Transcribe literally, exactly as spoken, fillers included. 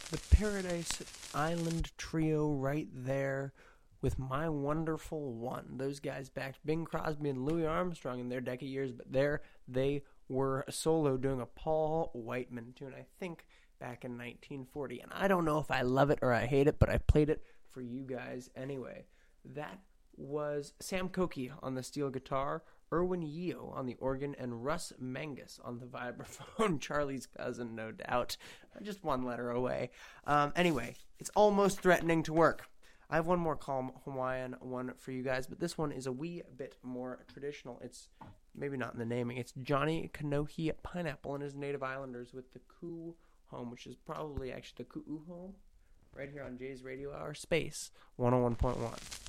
the Paradise Island Trio right there with My Wonderful One. Those guys backed Bing Crosby and Louis Armstrong in their decade years, but there they were solo doing a Paul Whiteman tune, I think, back in nineteen forty. And I don't know if I love it or I hate it, but I played it for you guys anyway. That was Sam Cooke on the steel guitar, Irwin Yeo on the organ, and Russ Mangus on the vibraphone. Charlie's cousin, no doubt. Just one letter away. Um, anyway, it's almost threatening to work. I have one more calm Hawaiian one for you guys, but this one is a wee bit more traditional. It's maybe not in the naming. It's Johnny Kanohi Pineapple and his Native Islanders with the Koo Home, which is probably actually the Koo Home, right here on Jay's Radio Hour Space one oh one point one.